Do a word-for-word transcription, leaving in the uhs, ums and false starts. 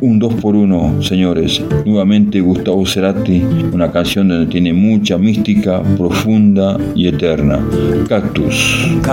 un dos por uno, señores. Nuevamente Gustavo Cerati, una canción donde tiene mucha mística, profunda y eterna. Cactus.